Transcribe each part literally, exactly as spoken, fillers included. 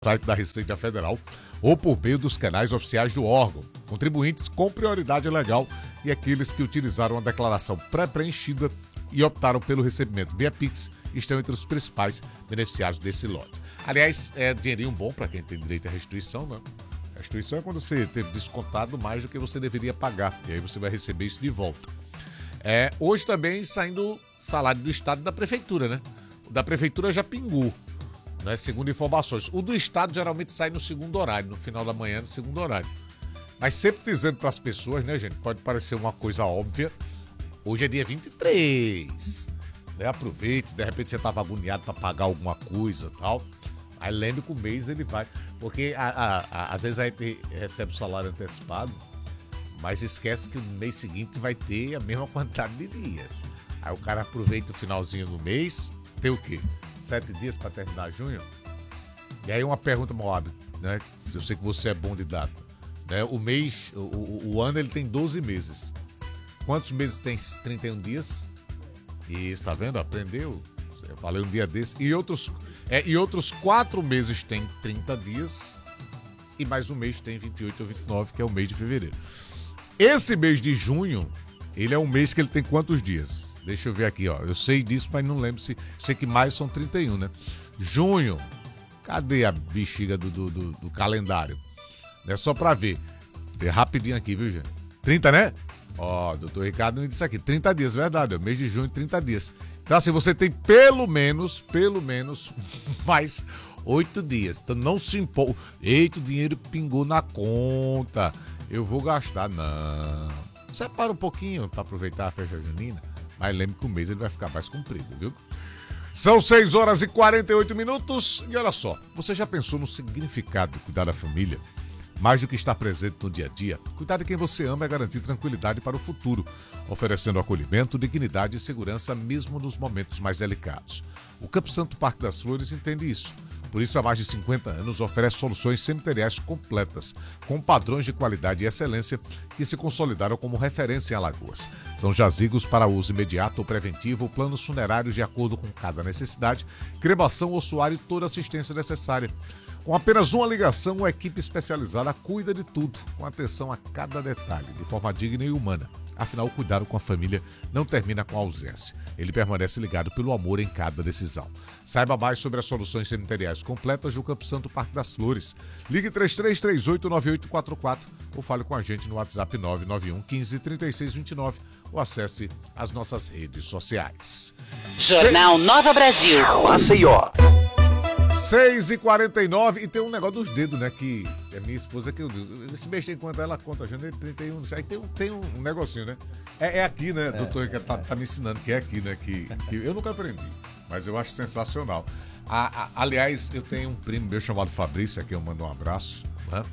site da Receita Federal ou por meio dos canais oficiais do órgão. Contribuintes com prioridade legal e aqueles que utilizaram a declaração pré-preenchida e optaram pelo recebimento via Pix estão entre os principais beneficiados desse lote. Aliás, é dinheirinho bom para quem tem direito à restituição, né? A restituição é quando você teve descontado mais do que você deveria pagar, e aí você vai receber isso de volta. É, hoje também saindo salário do Estado e da Prefeitura, né? O da Prefeitura já pingou, né? Segundo informações. O do Estado geralmente sai no segundo horário, no final da manhã, no segundo horário. Mas sempre dizendo para as pessoas, né, gente? Pode parecer uma coisa óbvia. Hoje é dia vinte e três. Né? Aproveite, de repente você estava agoniado para pagar alguma coisa e tal. Aí lembre que o mês ele vai. Porque a, a, a, às vezes a gente recebe o salário antecipado, mas esquece que no mês seguinte vai ter a mesma quantidade de dias. Aí o cara aproveita o finalzinho do mês, tem o quê? Sete dias para terminar junho? E aí uma pergunta, Moab, né? Eu sei que você é bom de data. Né? O mês, o, o, o ano ele tem doze meses. Quantos meses tem trinta e um dias? E está vendo? Aprendeu? Eu falei um dia desse. E outros, é, e outros quatro meses tem trinta dias. E mais um mês tem vinte e oito ou vinte e nove, que é o mês de fevereiro. Esse mês de junho, ele é um mês que ele tem quantos dias? Deixa eu ver aqui, ó. Eu sei disso, mas não lembro se... Sei que maio são trinta e um, né? Junho. Cadê a bexiga do, do, do, do calendário? É só pra ver. É rapidinho aqui, viu, gente? trinta, né? Ó, doutor Ricardo me disse aqui. trinta dias, verdade. É o mês de junho, trinta dias. Então, assim, você tem pelo menos, pelo menos, mais oito dias. Então, não se empolgue. Eita, o dinheiro pingou na conta. Eu vou gastar. Não. Separa um pouquinho pra aproveitar a festa junina. Mas lembre que o mês ele vai ficar mais comprido, viu? São seis horas e quarenta e oito minutos. E olha só, você já pensou no significado de cuidar da família? Mais do que estar presente no dia a dia, cuidar de quem você ama é garantir tranquilidade para o futuro, oferecendo acolhimento, dignidade e segurança mesmo nos momentos mais delicados. O Campo Santo Parque das Flores entende isso. Por isso, há mais de cinquenta anos, oferece soluções cemiteriais completas, com padrões de qualidade e excelência que se consolidaram como referência em Alagoas. São jazigos para uso imediato ou preventivo, planos funerários de acordo com cada necessidade, cremação, ossuário e toda assistência necessária. Com apenas uma ligação, uma equipe especializada cuida de tudo, com atenção a cada detalhe, de forma digna e humana. Afinal, o cuidado com a família não termina com a ausência. Ele permanece ligado pelo amor em cada decisão. Saiba mais sobre as soluções cemiteriais completas do Campo Santo Parque das Flores. Ligue três três três oito nove oito quatro quatro ou fale com a gente no WhatsApp nove nove um um cinco três seis dois nove ou acesse as nossas redes sociais. Jornal Nova Brasil. Maceió. seis e quarenta e nove e tem um negócio dos dedos, né? Que é minha esposa que eu digo. Esse mês tem quanto? Ela conta, janeiro trinta e um. Aí tem um, tem um negocinho, né? É, é aqui, né, é, doutor? Que é, tá, tá me ensinando que é aqui, né? Que, que eu nunca aprendi, mas eu acho sensacional. A, a, aliás, eu tenho um primo meu chamado Fabrício, aqui eu mando um abraço, né?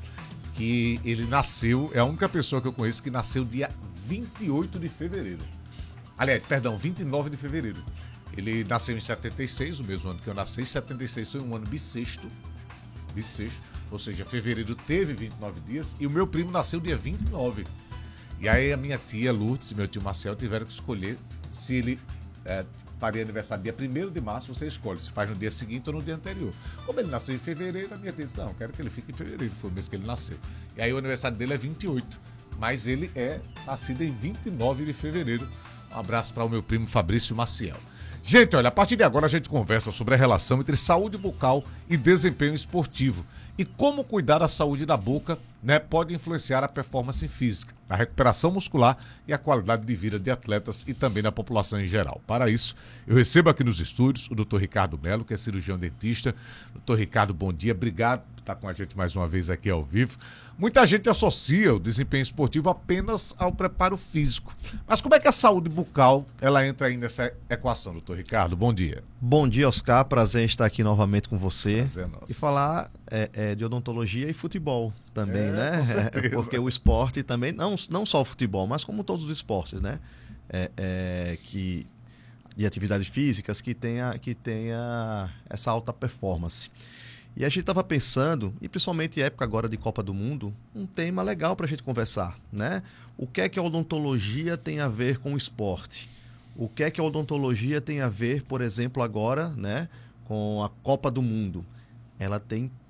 Que ele nasceu, é a única pessoa que eu conheço que nasceu dia vinte e oito de fevereiro. Aliás, perdão, vinte e nove de fevereiro. Ele nasceu em setenta e seis, o mesmo ano que eu nasci. setenta e seis foi um ano bissexto. Bissexto. Ou seja, fevereiro teve vinte e nove dias. E o meu primo nasceu dia vinte e nove. E aí a minha tia Lourdes e meu tio Marcel tiveram que escolher se ele é, faria aniversário dia primeiro de março. Você escolhe se faz no dia seguinte ou no dia anterior. Como ele nasceu em fevereiro, a minha tia disse, não, quero que ele fique em fevereiro. Foi o mês que ele nasceu. E aí o aniversário dele é vinte e oito. Mas ele é nascido em vinte e nove de fevereiro. Um abraço para o meu primo Fabrício Maciel. Gente, olha, a partir de agora a gente conversa sobre a relação entre saúde bucal e desempenho esportivo e como cuidar da saúde da boca, né, pode influenciar a performance física, a recuperação muscular e a qualidade de vida de atletas e também da população em geral. Para isso, eu recebo aqui nos estúdios o doutor Ricardo Melo, que é cirurgião dentista. doutor Ricardo, bom dia, obrigado por estar com a gente mais uma vez aqui ao vivo. Muita gente associa o desempenho esportivo apenas ao preparo físico. Mas como é que a saúde bucal ela entra aí nessa equação, doutor Ricardo? Bom dia. Bom dia, Oscar. Prazer em estar aqui novamente com você. Prazer é nosso. E falar é, é, de odontologia e futebol também, é, né? Com certeza. Porque o esporte também, não, não só o futebol, mas como todos os esportes, né? É, é, que, de atividades físicas que tenha, que tenha essa alta performance. E a gente estava pensando, e principalmente época agora de Copa do Mundo, um tema legal para a gente conversar, né? O que é que a odontologia tem a ver com o esporte? O que é que a odontologia tem a ver, por exemplo, agora, né, com a Copa do Mundo? Ela tem